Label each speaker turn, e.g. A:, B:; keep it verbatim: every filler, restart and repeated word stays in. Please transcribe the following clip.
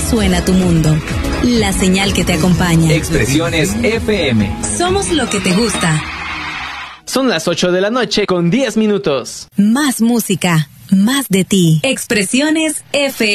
A: suena tu mundo. La señal que te acompaña.
B: Expresiones F M.
A: Somos lo que te gusta.
C: Son las ocho de la noche con diez minutos.
A: Más música, más de ti. Expresiones F M.